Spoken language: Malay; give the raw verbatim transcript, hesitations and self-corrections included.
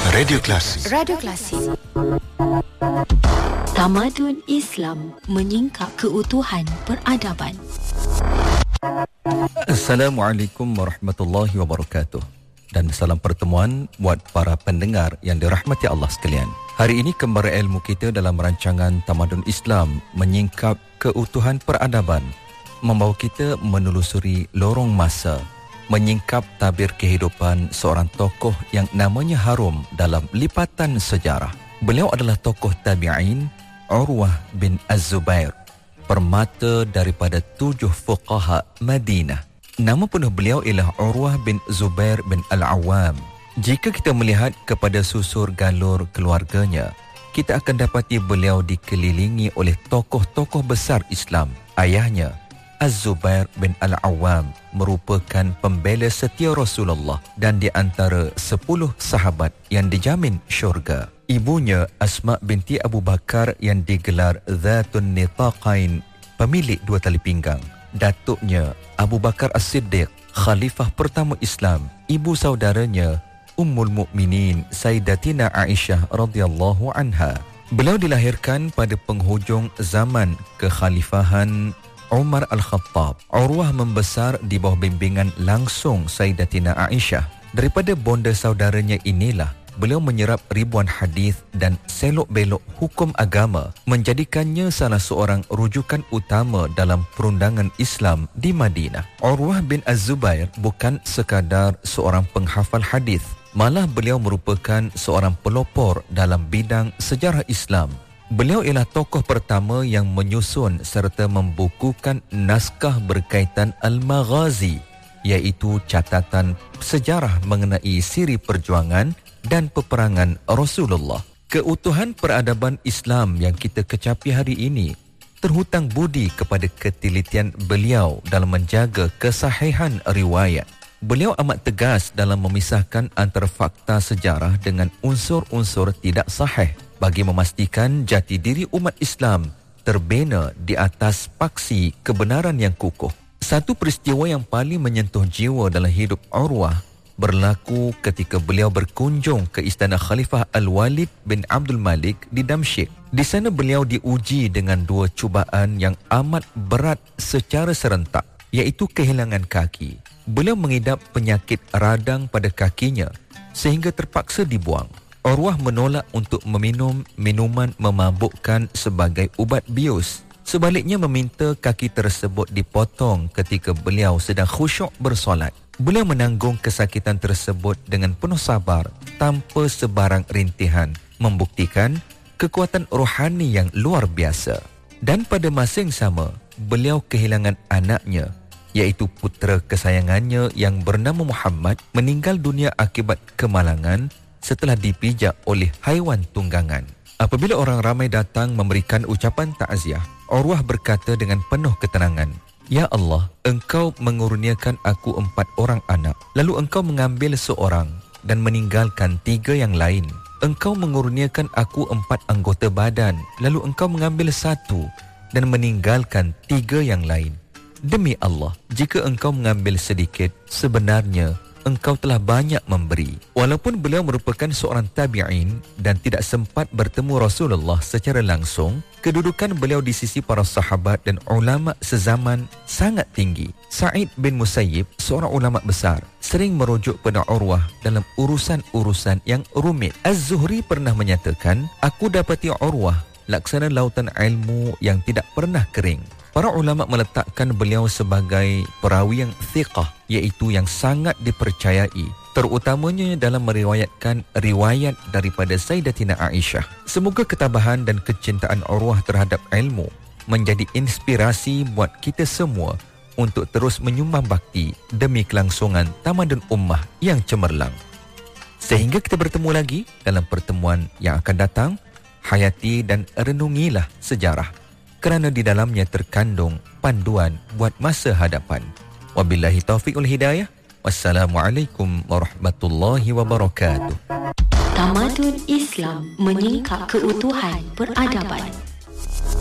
Radio Klasik. Radio Klasik. Tamadun Islam menyingkap keutuhan peradaban. Assalamualaikum warahmatullahi wabarakatuh. Dan salam pertemuan buat para pendengar yang dirahmati Allah sekalian. Hari ini kembali ilmu kita dalam rancangan Tamadun Islam menyingkap keutuhan peradaban, membawa kita menelusuri lorong masa, menyingkap tabir kehidupan seorang tokoh yang namanya harum dalam lipatan sejarah. Beliau adalah tokoh tabi'in, Urwah bin Az-Zubair, permata daripada tujuh fuqaha Madinah. Nama penuh beliau ialah Urwah bin Zubair bin Al-Awwam. Jika kita melihat kepada susur galur keluarganya, kita akan dapati beliau dikelilingi oleh tokoh-tokoh besar Islam. Ayahnya, Az-Zubair bin Al-Awwam, merupakan pembela setia Rasulullah dan di antara sepuluh sahabat yang dijamin syurga. Ibunya Asma binti Abu Bakar yang digelar Zatun Nitaqain, pemilik dua tali pinggang. Datuknya Abu Bakar As-Siddiq, khalifah pertama Islam. Ibu saudaranya Ummul Mukminin Sayyidatina Aisyah radhiyallahu anha. Beliau dilahirkan pada penghujung zaman kekhalifahan Umar Al-Khattab. Urwah membesar di bawah bimbingan langsung Sayyidatina Aisyah. Daripada bonda saudaranya inilah beliau menyerap ribuan hadis dan selok-belok hukum agama, menjadikannya salah seorang rujukan utama dalam perundangan Islam di Madinah. Urwah bin Az-Zubair bukan sekadar seorang penghafal hadis, malah beliau merupakan seorang pelopor dalam bidang sejarah Islam. Beliau ialah tokoh pertama yang menyusun serta membukukan naskah berkaitan Al-Maghazi, iaitu catatan sejarah mengenai siri perjuangan dan peperangan Rasulullah. Keutuhan peradaban Islam yang kita kecapi hari ini terhutang budi kepada ketelitian beliau dalam menjaga kesahihan riwayat. Beliau amat tegas dalam memisahkan antara fakta sejarah dengan unsur-unsur tidak sahih bagi memastikan jati diri umat Islam terbina di atas paksi kebenaran yang kukuh. Satu peristiwa yang paling menyentuh jiwa dalam hidup Urwah berlaku ketika beliau berkunjung ke istana Khalifah Al-Walid bin Abdul Malik di Damsyik. Di sana beliau diuji dengan dua cubaan yang amat berat secara serentak, iaitu kehilangan kaki. Beliau mengidap penyakit radang pada kakinya sehingga terpaksa dibuang. Urwah menolak untuk meminum minuman memabukkan sebagai ubat bius. Sebaliknya meminta kaki tersebut dipotong ketika beliau sedang khusyuk bersolat. Beliau menanggung kesakitan tersebut dengan penuh sabar tanpa sebarang rintihan, membuktikan kekuatan rohani yang luar biasa. Dan pada masa yang sama, beliau kehilangan anaknya, iaitu putera kesayangannya yang bernama Muhammad, meninggal dunia akibat kemalangan setelah dipijak oleh haiwan tunggangan. Apabila orang ramai datang memberikan ucapan takziah, Urwah berkata dengan penuh ketenangan, "Ya Allah, Engkau mengurniakan aku empat orang anak, lalu Engkau mengambil seorang dan meninggalkan tiga yang lain. Engkau mengurniakan aku empat anggota badan, lalu Engkau mengambil satu dan meninggalkan tiga yang lain. Demi Allah, jika Engkau mengambil sedikit, sebenarnya Engkau telah banyak memberi." Walaupun beliau merupakan seorang tabi'in dan tidak sempat bertemu Rasulullah secara langsung, kedudukan beliau di sisi para sahabat dan ulama sezaman sangat tinggi. Sa'id bin Musayyib, seorang ulama besar, sering merujuk pada Urwah dalam urusan-urusan yang rumit. Az-Zuhri pernah menyatakan, "Aku dapati Urwah laksana lautan ilmu yang tidak pernah kering." Para ulama meletakkan beliau sebagai perawi yang thiqah, iaitu yang sangat dipercayai, terutamanya dalam meriwayatkan riwayat daripada Sayyidatina Aisyah. Semoga ketabahan dan kecintaan Urwah terhadap ilmu menjadi inspirasi buat kita semua untuk terus menyumbang bakti demi kelangsungan tamadun ummah yang cemerlang. Sehingga kita bertemu lagi dalam pertemuan yang akan datang, hayati dan renungilah sejarah, kerana di dalamnya terkandung panduan buat masa hadapan. Wabillahi taufiq wal hidayah. Wassalamualaikum warahmatullahi wabarakatuh. Tamadun Islam menyingkap keutuhan peradaban.